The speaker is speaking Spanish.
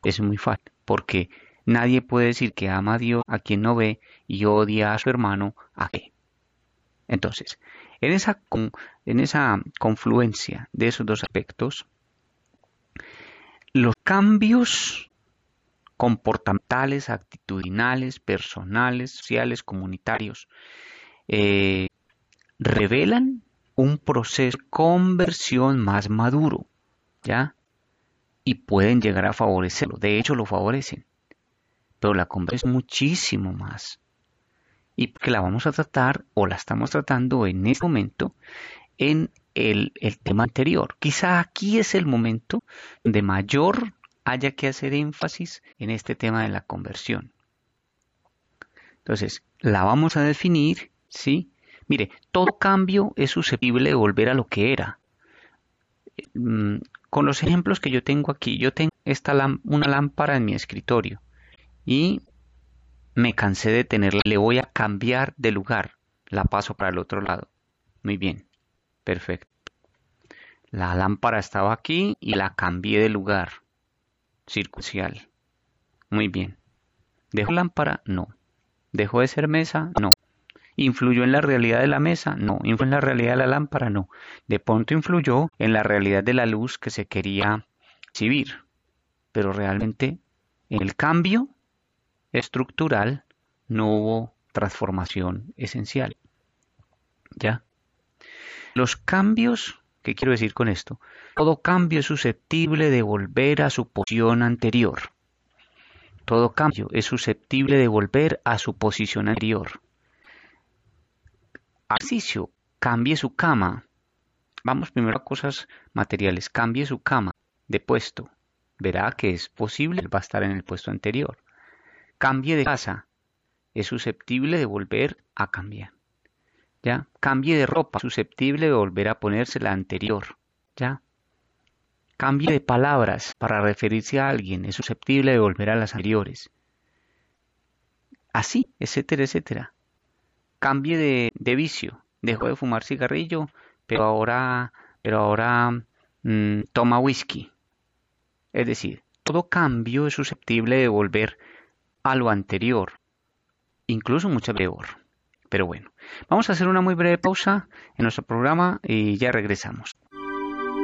Es muy fácil, porque nadie puede decir que ama a Dios a quien no ve y odia a su hermano a qué. Entonces, en esa confluencia de esos dos aspectos, los cambios comportamentales, actitudinales, personales, sociales, comunitarios, eh, revelan un proceso de conversión más maduro, ¿ya? Y pueden llegar a favorecerlo. De hecho, lo favorecen. Pero la conversión es muchísimo más. Y que la vamos a tratar, o la estamos tratando en este momento, en el tema anterior. Quizá aquí es el momento donde mayor haya que hacer énfasis en este tema de la conversión. Entonces, la vamos a definir, ¿sí? Mire, todo cambio es susceptible de volver a lo que era. Con los ejemplos que yo tengo aquí, yo tengo una lámpara en mi escritorio y me cansé de tenerla, le voy a cambiar de lugar, la paso para el otro lado. Muy bien, perfecto. La lámpara estaba aquí y la cambié de lugar, circunstancial. Muy bien. ¿Dejó lámpara? No. ¿Dejó de ser mesa? No. ¿Influyó en la realidad de la mesa? No. ¿Influyó en la realidad de la lámpara? No. De pronto influyó en la realidad de la luz que se quería exhibir. Pero realmente en el cambio estructural no hubo transformación esencial. ¿Ya? Los cambios, ¿qué quiero decir con esto? Todo cambio es susceptible de volver a su posición anterior. Todo cambio es susceptible de volver a su posición anterior. Ejercicio, cambie su cama. Vamos primero a cosas materiales. Cambie su cama de puesto. Verá que es posible, va a estar en el puesto anterior. Cambie de casa. Es susceptible de volver a cambiar. ¿Ya? Cambie de ropa. Susceptible de volver a ponerse la anterior. ¿Ya? Cambie de palabras para referirse a alguien. Es susceptible de volver a las anteriores. Así, etcétera, etcétera. Cambie de vicio. Dejó de fumar cigarrillo, pero ahora toma whisky. Es decir, todo cambio es susceptible de volver a lo anterior, incluso mucho peor. Pero bueno, vamos a hacer una muy breve pausa en nuestro programa y ya regresamos.